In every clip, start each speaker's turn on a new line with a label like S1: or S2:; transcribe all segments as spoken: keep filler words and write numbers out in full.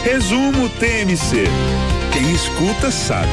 S1: Resumo T M C. Quem escuta sabe.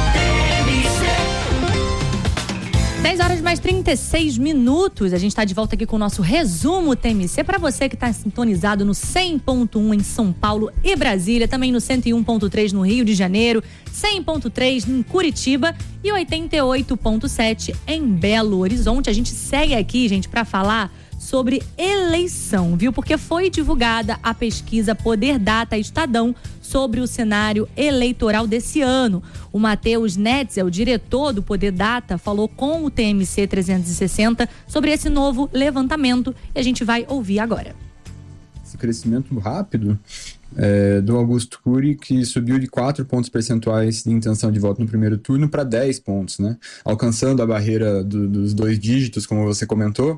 S2: dez horas mais trinta e seis minutos. A gente está de volta aqui com o nosso resumo T M C para você que está sintonizado no cem ponto um em São Paulo e Brasília, também no cento e um ponto três no Rio de Janeiro, cem ponto três em Curitiba e oitenta e oito ponto sete em Belo Horizonte. A gente segue aqui, gente, para falar sobre eleição, viu? Porque foi divulgada a pesquisa Poder Data Estadão sobre o cenário eleitoral desse ano. O Matheus Netzel, diretor do Poder Data, falou com o T M C trezentos e sessenta sobre esse novo levantamento e a gente vai ouvir agora.
S3: Esse crescimento rápido é, do Augusto Cury, que subiu de quatro pontos percentuais de intenção de voto no primeiro turno para dez pontos, né? Alcançando a barreira do, dos dois dígitos, como você comentou.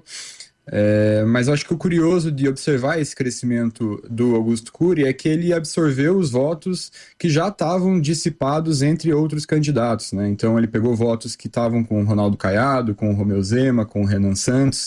S3: É, mas eu acho que o curioso de observar esse crescimento do Augusto Cury é que ele absorveu os votos que já estavam dissipados entre outros candidatos, né? Então ele pegou votos que estavam com o Ronaldo Caiado, com o Romeu Zema, com o Renan Santos,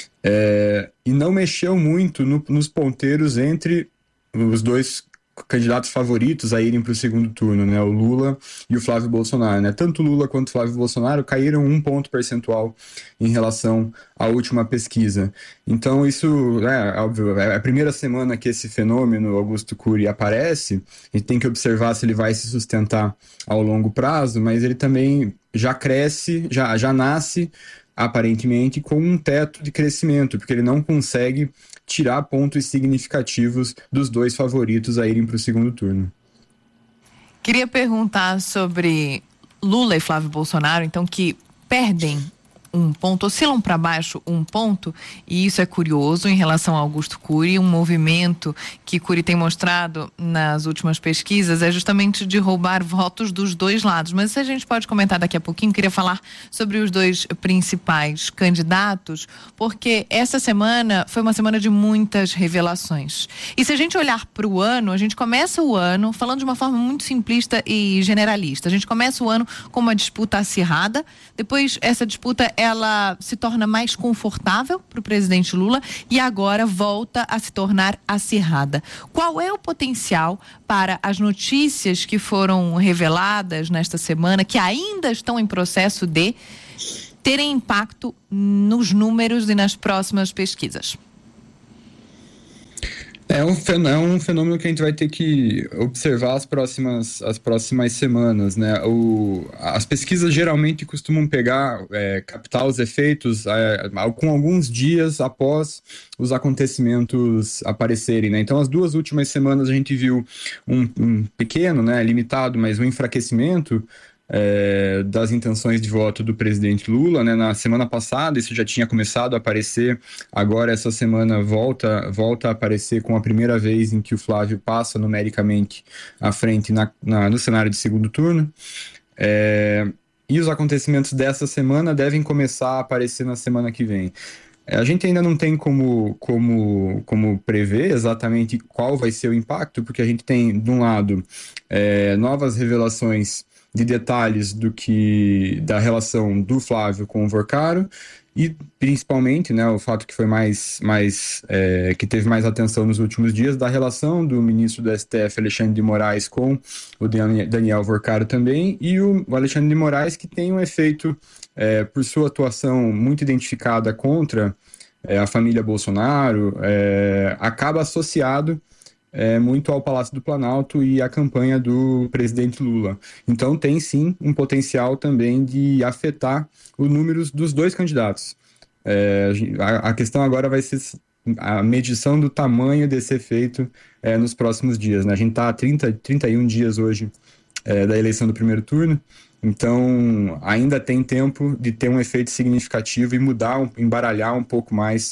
S3: é, e não mexeu muito no, nos ponteiros entre os dois candidatos favoritos a irem para o segundo turno, né? O Lula e o Flávio Bolsonaro, né? Tanto o Lula quanto o Flávio Bolsonaro caíram um ponto percentual em relação à última pesquisa. Então isso, é óbvio, é a primeira semana que esse fenômeno Augusto Cury aparece, a gente tem que observar se ele vai se sustentar ao longo prazo, mas ele também já cresce, já, já nasce aparentemente com um teto de crescimento, porque ele não consegue tirar pontos significativos dos dois favoritos a irem para o segundo turno.
S4: Queria perguntar sobre Lula e Flávio Bolsonaro, então, que perdem um ponto, oscilam para baixo um ponto, e isso é curioso em relação ao Augusto Cury. Um movimento que Cury tem mostrado nas últimas pesquisas é justamente de roubar votos dos dois lados, mas isso a gente pode comentar daqui a pouquinho. Queria falar sobre os dois principais candidatos, porque essa semana foi uma semana de muitas revelações, e se a gente olhar para o ano, a gente começa o ano falando de uma forma muito simplista e generalista. A gente começa o ano com uma disputa acirrada, depois essa disputa ela se torna mais confortável para o presidente Lula e agora volta a se tornar acirrada. Qual é o potencial para as notícias que foram reveladas nesta semana, que ainda estão em processo de terem impacto nos números e nas próximas pesquisas?
S3: É um, fenômeno, é um fenômeno que a gente vai ter que observar as próximas, as próximas semanas, né? O, as pesquisas geralmente costumam pegar, é, captar os efeitos é, com alguns dias após os acontecimentos aparecerem, né? Então, as duas últimas semanas a gente viu um, um pequeno, né, limitado, mas um enfraquecimento É, das intenções de voto do presidente Lula, né? Na semana passada isso já tinha começado a aparecer, agora essa semana volta, volta a aparecer com a primeira vez em que o Flávio passa numericamente à frente na, na, no cenário de segundo turno. É, e os acontecimentos dessa semana devem começar a aparecer na semana que vem. A gente ainda não tem como, como, como prever exatamente qual vai ser o impacto, porque a gente tem, de um lado, é, novas revelações de detalhes do que, da relação do Flávio com o Vorcaro e, principalmente, né, o fato que foi mais, mais é, que teve mais atenção nos últimos dias, da relação do ministro do S T F, Alexandre de Moraes, com o Daniel Vorcaro também, e o Alexandre de Moraes, que tem um efeito, é, por sua atuação muito identificada contra é, a família Bolsonaro, é, acaba associado É, muito ao Palácio do Planalto e à campanha do presidente Lula. Então tem sim um potencial também de afetar os números dos dois candidatos. É, a, a questão agora vai ser a medição do tamanho desse efeito é, nos próximos dias, né? A gente está há trinta, trinta e um dias hoje é, da eleição do primeiro turno, então ainda tem tempo de ter um efeito significativo e mudar, embaralhar um pouco mais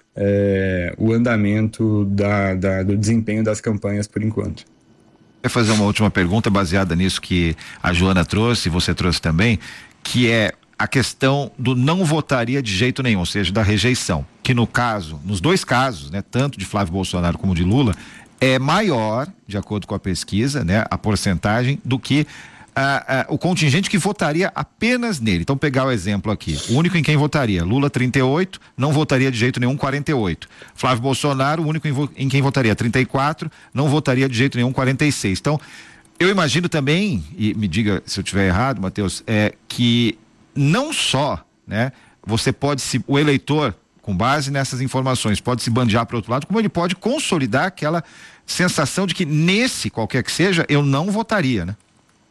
S3: É, o andamento da, da, do desempenho das campanhas por enquanto.
S5: Eu vou fazer uma última pergunta baseada nisso que a Joana trouxe, você trouxe também, que é a questão do não votaria de jeito nenhum, ou seja, da rejeição, que no caso, nos dois casos, né, tanto de Flávio Bolsonaro como de Lula, é maior, de acordo com a pesquisa, né, a porcentagem, do que ah, ah, o contingente que votaria apenas nele. Então, pegar o exemplo aqui. O único em quem votaria, Lula trinta e oito, não votaria de jeito nenhum quarenta e oito. Flávio Bolsonaro, o único em, vo- em quem votaria trinta e quatro, não votaria de jeito nenhum quarenta e seis. Então, eu imagino também, e me diga se eu estiver errado, Matheus, é que não só, né, você pode se, o eleitor, com base nessas informações, pode se bandear para o outro lado, como ele pode consolidar aquela sensação de que nesse, qualquer que seja, eu não votaria, né?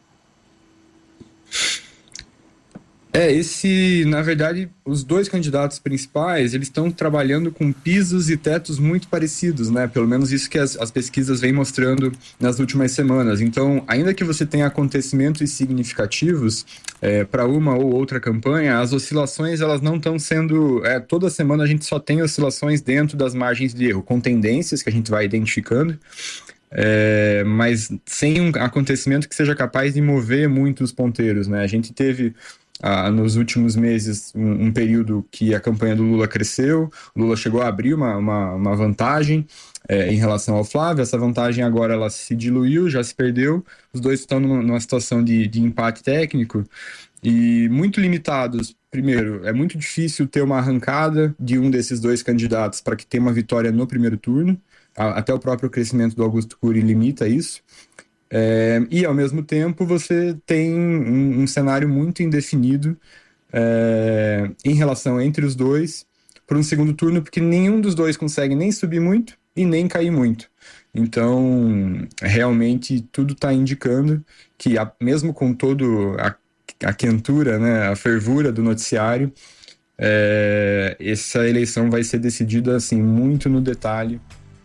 S3: É, esse, na verdade, os dois candidatos principais, eles estão trabalhando com pisos e tetos muito parecidos, né? Pelo menos isso que as, as pesquisas vêm mostrando nas últimas semanas. Então, ainda que você tenha acontecimentos significativos é, para uma ou outra campanha, as oscilações, elas não estão sendo... É, toda semana a gente só tem oscilações dentro das margens de erro, com tendências que a gente vai identificando, é, mas sem um acontecimento que seja capaz de mover muito os ponteiros, né? A gente teve... Ah, nos últimos meses, um, um período que a campanha do Lula cresceu, Lula chegou a abrir uma, uma, uma vantagem é, em relação ao Flávio. Essa vantagem agora ela se diluiu, já se perdeu, os dois estão numa, numa situação de, de empate técnico e muito limitados. Primeiro, é muito difícil ter uma arrancada de um desses dois candidatos para que tenha uma vitória no primeiro turno, a, até o próprio crescimento do Augusto Cury limita isso. É, e, ao mesmo tempo, você tem um, um cenário muito indefinido é, em relação entre os dois para um segundo turno, porque nenhum dos dois consegue nem subir muito e nem cair muito. Então, realmente, tudo está indicando que, a, mesmo com todo a, a quentura, né, a fervura do noticiário, é, essa eleição vai ser decidida assim, muito no detalhe.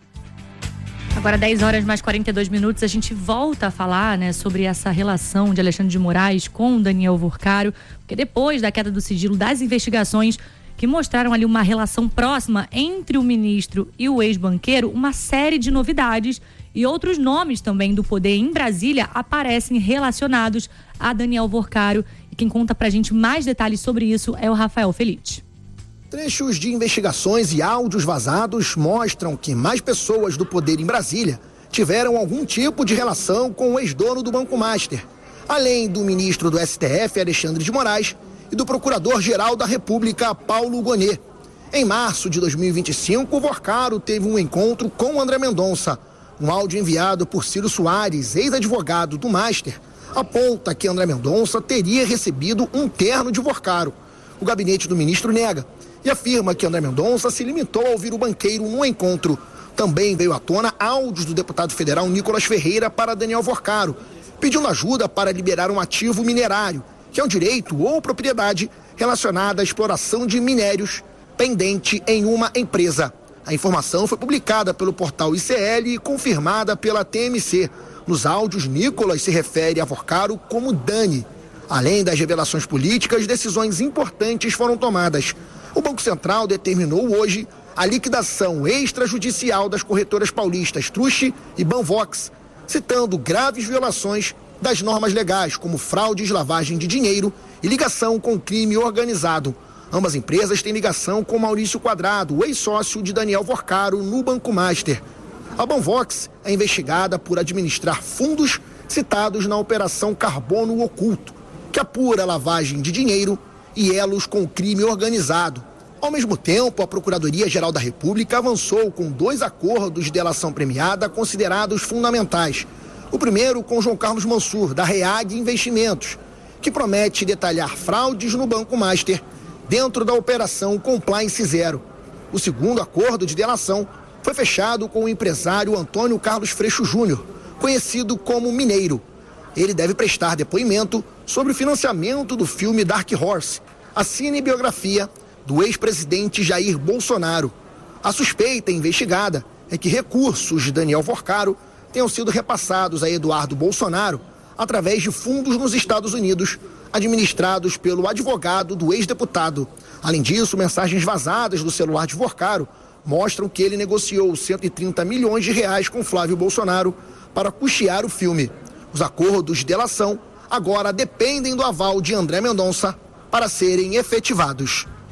S2: Agora, dez horas mais quarenta e dois minutos, a gente volta a falar, né, sobre essa relação de Alexandre de Moraes com Daniel Vorcaro, porque depois da queda do sigilo das investigações que mostraram ali uma relação próxima entre o ministro e o ex-banqueiro, uma série de novidades e outros nomes também do poder em Brasília aparecem relacionados a Daniel Vorcaro. E quem conta pra gente mais detalhes sobre isso é o Rafael Felite.
S6: Trechos de investigações e áudios vazados mostram que mais pessoas do poder em Brasília tiveram algum tipo de relação com o ex-dono do Banco Master, além do ministro do S T F, Alexandre de Moraes, e do procurador-geral da República, Paulo Gonet. Em março de dois mil e vinte e cinco, o Vorcaro teve um encontro com André Mendonça. Um áudio enviado por Ciro Soares, ex-advogado do Master, aponta que André Mendonça teria recebido um terno de Vorcaro. O gabinete do ministro nega e afirma que André Mendonça se limitou a ouvir o banqueiro no encontro. Também veio à tona áudios do deputado federal Nicolas Ferreira para Daniel Vorcaro, pedindo ajuda para liberar um ativo minerário, que é um direito ou propriedade relacionada à exploração de minérios pendente em uma empresa. A informação foi publicada pelo portal I C L e confirmada pela T M C. Nos áudios, Nicolas se refere a Vorcaro como Dani. Além das revelações políticas, decisões importantes foram tomadas. O Banco Central determinou hoje a liquidação extrajudicial das corretoras paulistas Truche e Banvox, citando graves violações das normas legais, como fraudes, lavagem de dinheiro e ligação com crime organizado. Ambas empresas têm ligação com Maurício Quadrado, o ex-sócio de Daniel Vorcaro no Banco Master. A Banvox é investigada por administrar fundos citados na Operação Carbono Oculto, que apura lavagem de dinheiro e elos com o crime organizado. Ao mesmo tempo, a Procuradoria-Geral da República avançou com dois acordos de delação premiada considerados fundamentais. O primeiro com João Carlos Mansur, da REAG Investimentos, que promete detalhar fraudes no Banco Master dentro da Operação Compliance Zero. O segundo acordo de delação foi fechado com o empresário Antônio Carlos Freixo Júnior, conhecido como Mineiro. Ele deve prestar depoimento sobre o financiamento do filme Dark Horse, a cinebiografia do ex-presidente Jair Bolsonaro. A suspeita investigada é que recursos de Daniel Vorcaro tenham sido repassados a Eduardo Bolsonaro através de fundos nos Estados Unidos, administrados pelo advogado do ex-deputado. Além disso, mensagens vazadas do celular de Vorcaro mostram que ele negociou cento e trinta milhões de reais com Flávio Bolsonaro para custear o filme. Os acordos de delação agora dependem do aval de André Mendonça para serem efetivados.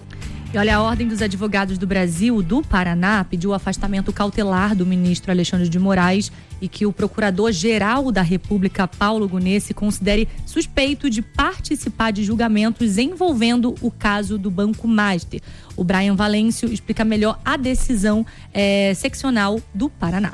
S2: E olha, a Ordem dos Advogados do Brasil, do Paraná, pediu o afastamento cautelar do ministro Alexandre de Moraes e que o Procurador-Geral da República, Paulo Gonet, se considere suspeito de participar de julgamentos envolvendo o caso do Banco Master. O Brian Valêncio explica melhor a decisão é, seccional do Paraná.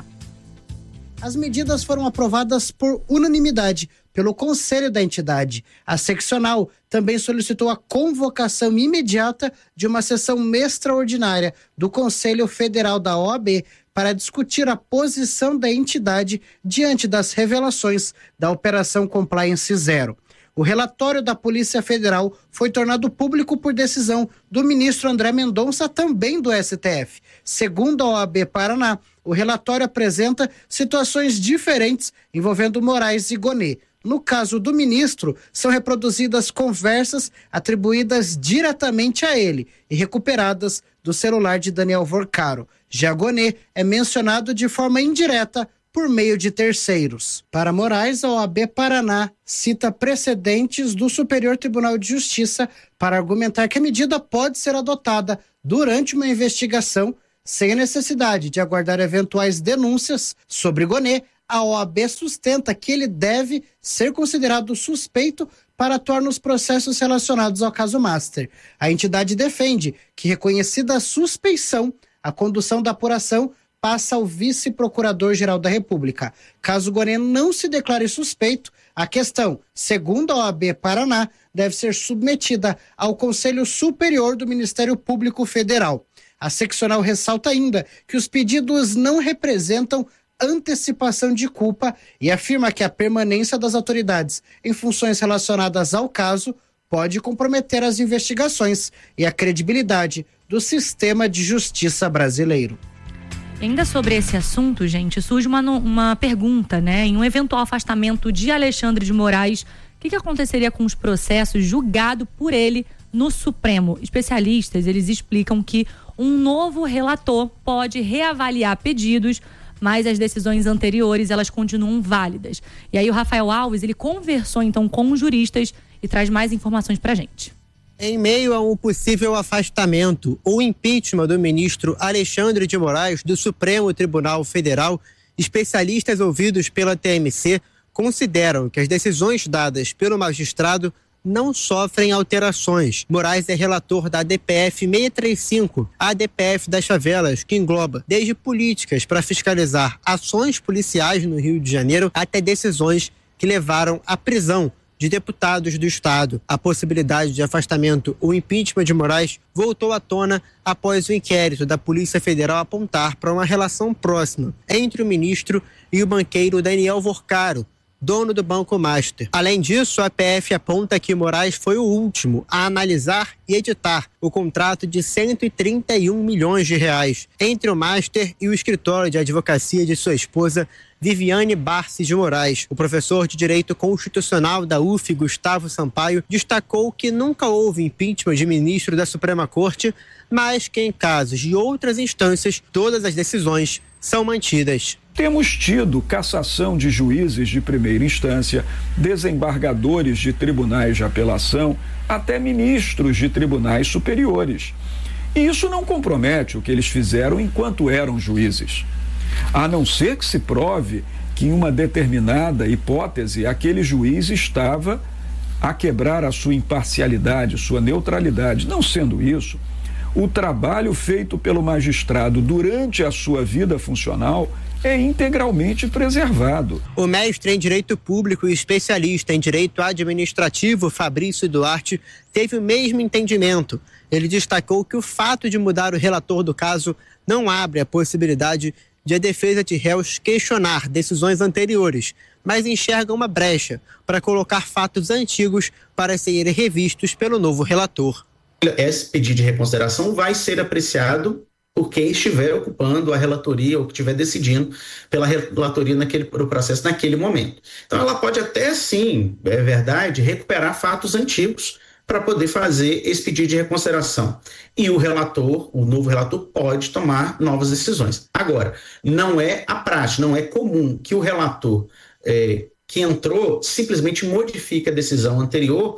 S7: As medidas foram aprovadas por unanimidade pelo Conselho da entidade. A seccional também solicitou a convocação imediata de uma sessão extraordinária do Conselho Federal da O A B para discutir a posição da entidade diante das revelações da Operação Compliance Zero. O relatório da Polícia Federal foi tornado público por decisão do ministro André Mendonça, também do S T F. Segundo a O A B Paraná, o relatório apresenta situações diferentes envolvendo Moraes e Gonet. No caso do ministro, são reproduzidas conversas atribuídas diretamente a ele e recuperadas do celular de Daniel Vorcaro. Já Gonet é mencionado de forma indireta por meio de terceiros. Para Moraes, a O A B Paraná cita precedentes do Superior Tribunal de Justiça para argumentar que a medida pode ser adotada durante uma investigação sem a necessidade de aguardar eventuais denúncias sobre Gonet. A O A B sustenta que ele deve ser considerado suspeito para atuar nos processos relacionados ao caso Master. A entidade defende que, reconhecida a suspeição, a condução da apuração passa ao vice-procurador-geral da República. Caso Gonet não se declare suspeito, a questão, segundo a O A B Paraná, deve ser submetida ao Conselho Superior do Ministério Público Federal. A seccional ressalta ainda que os pedidos não representam antecipação de culpa e afirma que a permanência das autoridades em funções relacionadas ao caso pode comprometer as investigações e a credibilidade do sistema de justiça brasileiro.
S2: Ainda sobre esse assunto, gente, surge uma, uma pergunta, né? Em um eventual afastamento de Alexandre de Moraes, o que, que aconteceria com os processos julgados por ele no Supremo? Especialistas, eles explicam que um novo relator pode reavaliar pedidos, mas as decisões anteriores, elas continuam válidas. E aí o Rafael Alves, ele conversou então com os juristas e traz mais informações pra gente.
S8: Em meio a um possível afastamento ou impeachment do ministro Alexandre de Moraes do Supremo Tribunal Federal, especialistas ouvidos pela T M C consideram que as decisões dadas pelo magistrado não sofrem alterações. Moraes é relator da A D P F seiscentos e trinta e cinco, a A D P F das favelas, que engloba desde políticas para fiscalizar ações policiais no Rio de Janeiro até decisões que levaram à prisão de deputados do Estado. A possibilidade de afastamento ou impeachment de Moraes voltou à tona após o inquérito da Polícia Federal apontar para uma relação próxima entre o ministro e o banqueiro Daniel Vorcaro, dono do Banco Master. Além disso, a P F aponta que Moraes foi o último a analisar e editar o contrato de cento e trinta e um milhões de reais entre o Master e o escritório de advocacia de sua esposa, Viviane Barsi de Moraes. O professor de Direito Constitucional da U F, Gustavo Sampaio, destacou que nunca houve impeachment de ministro da Suprema Corte, mas que em casos de outras instâncias, todas as decisões são mantidas.
S9: Temos tido cassação de juízes de primeira instância, desembargadores de tribunais de apelação, até ministros de tribunais superiores. E isso não compromete o que eles fizeram enquanto eram juízes. A não ser que se prove que em uma determinada hipótese aquele juiz estava a quebrar a sua imparcialidade, sua neutralidade. Não sendo isso, o trabalho feito pelo magistrado durante a sua vida funcional é integralmente preservado.
S8: O mestre em Direito Público e especialista em Direito Administrativo, Fabrício Duarte, teve o mesmo entendimento. Ele destacou que o fato de mudar o relator do caso não abre a possibilidade de a defesa de réus questionar decisões anteriores, mas enxerga uma brecha para colocar fatos antigos para serem revistos pelo novo relator.
S10: Esse pedido de reconsideração vai ser apreciado por quem estiver ocupando a relatoria ou que estiver decidindo pela relatoria naquele pro processo naquele momento. Então ela pode até sim, é verdade, recuperar fatos antigos para poder fazer esse pedido de reconsideração. E o relator, o novo relator, pode tomar novas decisões. Agora, não é a prática, não é comum que o relator é, que entrou simplesmente modifique a decisão anterior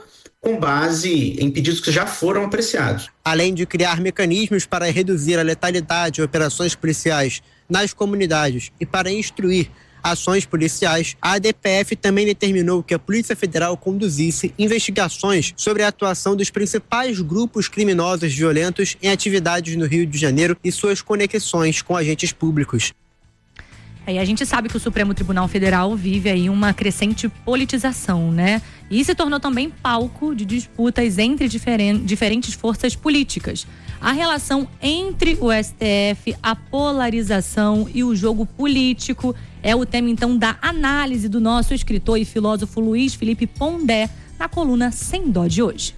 S10: com base em pedidos que já foram apreciados.
S8: Além de criar mecanismos para reduzir a letalidade em operações policiais nas comunidades e para instruir ações policiais, a A D P F também determinou que a Polícia Federal conduzisse investigações sobre a atuação dos principais grupos criminosos violentos em atividades no Rio de Janeiro e suas conexões com agentes públicos.
S2: E a gente sabe que o Supremo Tribunal Federal vive aí uma crescente politização, né? E se tornou também palco de disputas entre diferen- diferentes forças políticas. A relação entre o S T F, a polarização e o jogo político é o tema, então, da análise do nosso escritor e filósofo Luiz Felipe Pondé na coluna Sem Dó de hoje.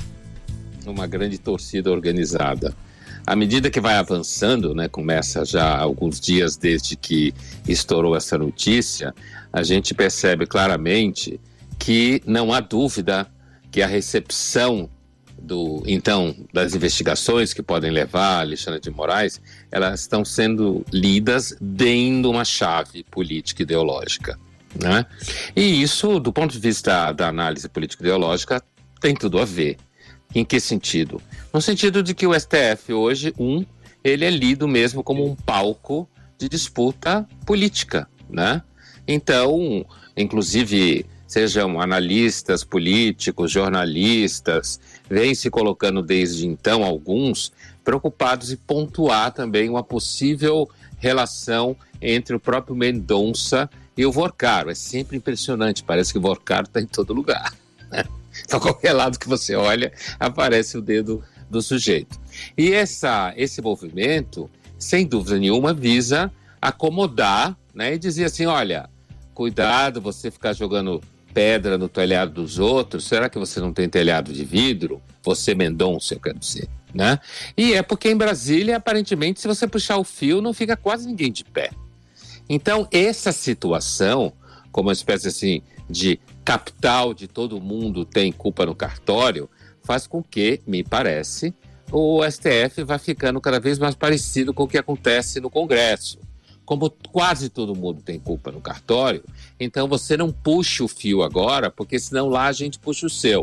S11: Uma grande torcida organizada. À medida que vai avançando, né, começa já alguns dias desde que estourou essa notícia, a gente percebe claramente que não há dúvida que a recepção do, então, das investigações que podem levar a Alexandre de Moraes, elas estão sendo lidas dentro de uma chave política ideológica, né? E isso, do ponto de vista da análise política ideológica, tem tudo a ver. Em que sentido? No sentido de que o S T F hoje, um, ele é lido mesmo como um palco de disputa política, né? Então, inclusive, sejam analistas políticos, jornalistas, vêm se colocando desde então alguns preocupados em pontuar também uma possível relação entre o próprio Mendonça e o Vorcaro. É sempre impressionante, parece que o Vorcaro está em todo lugar, né? Então, qualquer lado que você olha, aparece o dedo do sujeito. E essa, esse movimento, sem dúvida nenhuma, visa acomodar, né, e dizer assim, olha, cuidado você ficar jogando pedra no telhado dos outros, será que você não tem telhado de vidro? Você, Mendonça, eu quero dizer, né? E é porque em Brasília, aparentemente, se você puxar o fio, não fica quase ninguém de pé. Então, essa situação, como uma espécie assim de capital de todo mundo tem culpa no cartório, faz com que, me parece, o S T F vai ficando cada vez mais parecido com o que acontece no Congresso. Como quase todo mundo tem culpa no cartório, então você não puxa o fio agora, porque senão lá a gente puxa o seu.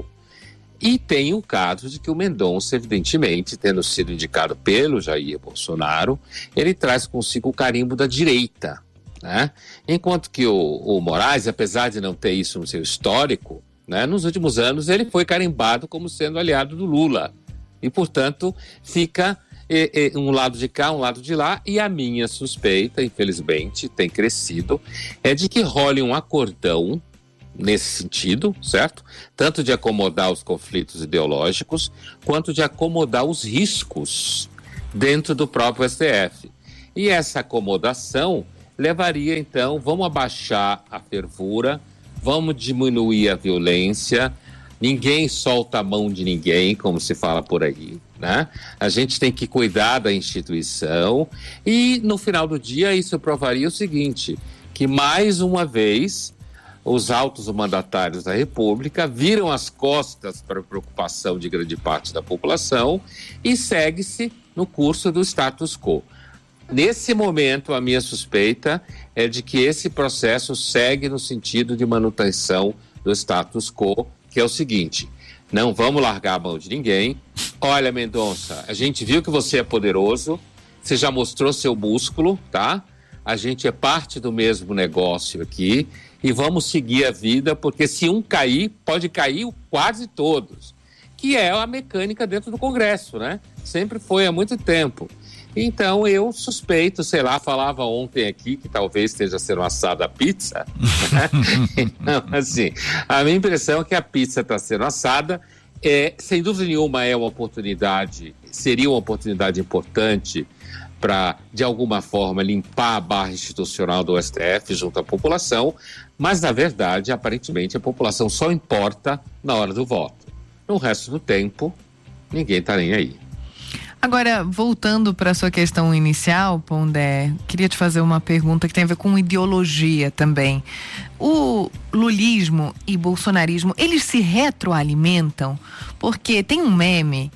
S11: E tem o caso de que o Mendonça, evidentemente, tendo sido indicado pelo Jair Bolsonaro, ele traz consigo o carimbo da direita, né? Enquanto que o, o Moraes, apesar de não ter isso no seu histórico, né, nos últimos anos ele foi carimbado como sendo aliado do Lula. E, portanto, fica e, e, um lado de cá, um lado de lá. E a minha suspeita, infelizmente, tem crescido, é de que role um acordão nesse sentido, certo? Tanto de acomodar os conflitos ideológicos, quanto de acomodar os riscos dentro do próprio S T F. E essa acomodação levaria, então, vamos abaixar a fervura, vamos diminuir a violência, ninguém solta a mão de ninguém, como se fala por aí, né? A gente tem que cuidar da instituição e, no final do dia, isso provaria o seguinte, que, mais uma vez, os altos mandatários da República viram as costas para a preocupação de grande parte da população e segue-se no curso do status quo. Nesse momento, a minha suspeita é de que esse processo segue no sentido de manutenção do status quo, que é o seguinte, não vamos largar a mão de ninguém. Olha, Mendonça, a gente viu que você é poderoso, você já mostrou seu músculo, tá? A gente é parte do mesmo negócio aqui e vamos seguir a vida, porque se um cair, pode cair quase todos, que é a mecânica dentro do Congresso, né? Sempre foi há muito tempo. Então eu suspeito, sei lá, falava ontem aqui que talvez esteja sendo assada a pizza. Então, assim, a minha impressão é que a pizza está sendo assada. É, sem dúvida nenhuma é uma oportunidade, seria uma oportunidade importante para, de alguma forma, limpar a barra institucional do S T F junto à população, mas, na verdade, aparentemente, a população só importa na hora do voto. No resto do tempo, ninguém está nem aí.
S4: Agora, voltando para a sua questão inicial, Pondé, queria te fazer uma pergunta que tem a ver com ideologia também. O lulismo e bolsonarismo, eles se retroalimentam? Porque tem um meme,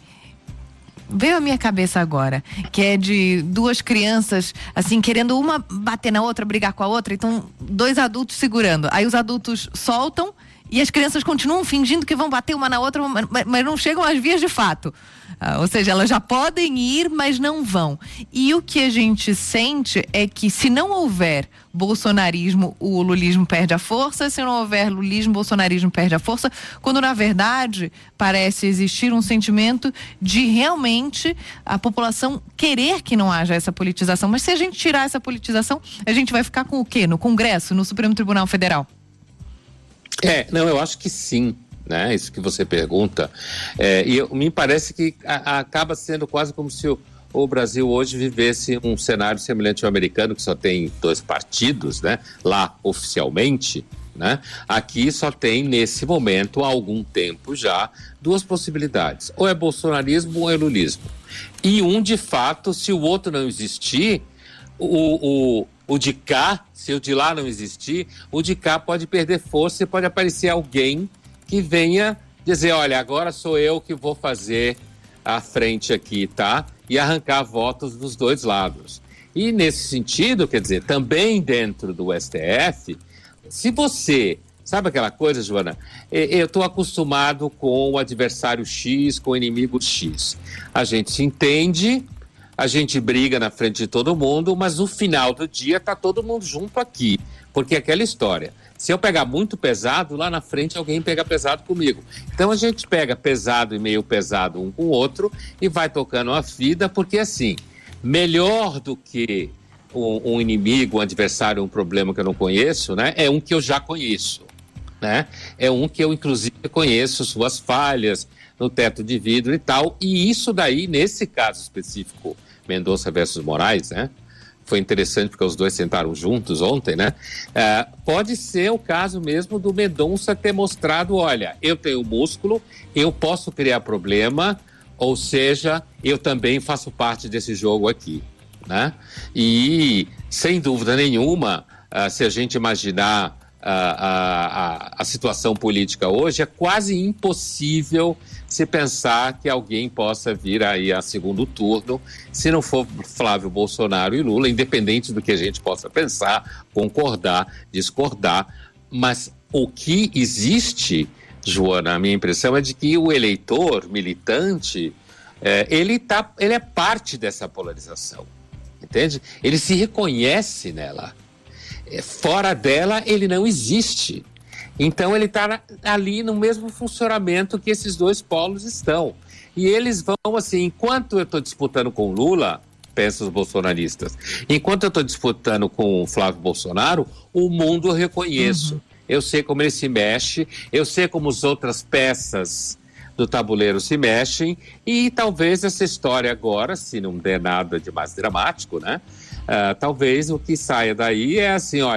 S4: veio à minha cabeça agora, que é de duas crianças, assim, querendo uma bater na outra, brigar com a outra, então dois adultos segurando. Aí os adultos soltam E as crianças continuam fingindo que vão bater uma na outra, mas não chegam às vias de fato. Ah, ou seja, elas já podem ir, mas não vão. E o que a gente sente é que se não houver bolsonarismo, o lulismo perde a força. Se não houver lulismo, o bolsonarismo perde a força. Quando, na verdade, parece existir um sentimento de realmente a população querer que não haja essa politização. Mas se a gente tirar essa politização, a gente vai ficar com o quê? No Congresso, no Supremo Tribunal Federal?
S11: É, não, eu acho que sim, né? Isso que você pergunta. É, e eu, me parece que a, a, acaba sendo quase como se o, o Brasil hoje vivesse um cenário semelhante ao americano, que só tem dois partidos, né? Lá, oficialmente, né? Aqui só tem, nesse momento, há algum tempo já, duas possibilidades. Ou é bolsonarismo ou é lulismo. E um, de fato, se o outro não existir, o... o O de cá, se o de lá não existir, o de cá pode perder força e pode aparecer alguém que venha dizer, olha, agora sou eu que vou fazer a frente aqui, tá? E arrancar votos dos dois lados. E nesse sentido, quer dizer, também dentro do S T F, se você... Sabe aquela coisa, Joana? Eu estou acostumado com o adversário X, com o inimigo X. A gente se entende... A gente briga na frente de todo mundo, mas no final do dia está todo mundo junto aqui. Porque é aquela história. Se eu pegar muito pesado, lá na frente alguém pega pesado comigo. Então a gente pega pesado e meio pesado um com o outro e vai tocando a vida, porque assim, melhor do que um, um inimigo, um adversário, um problema que eu não conheço, né? É um que eu já conheço, né? É um que eu inclusive conheço suas falhas no teto de vidro e tal. E isso daí, nesse caso específico, Mendonça versus Moraes, né? Foi interessante porque os dois sentaram juntos ontem, né? É, pode ser o caso mesmo do Mendonça ter mostrado, olha, eu tenho músculo, eu posso criar problema, ou seja, eu também faço parte desse jogo aqui, né? E, sem dúvida nenhuma, uh, se a gente imaginar uh, a, a, a situação política hoje, é quase impossível se pensar que alguém possa vir aí a segundo turno, se não for Flávio Bolsonaro e Lula, independente do que a gente possa pensar, concordar, discordar. Mas o que existe, Joana, a minha impressão é de que o eleitor militante, é, ele, tá, ele é parte dessa polarização, entende? Ele se reconhece nela. Fora dela, ele não existe. Então ele está ali no mesmo funcionamento que esses dois polos estão. E eles vão assim, enquanto eu estou disputando com o Lula, pensam os bolsonaristas, enquanto eu estou disputando com o Flávio Bolsonaro, o mundo eu reconheço. Uhum. Eu sei como ele se mexe, eu sei como as outras peças do tabuleiro se mexem, e talvez essa história agora, se não der nada de mais dramático, né? Uh, talvez o que saia daí é assim, olha,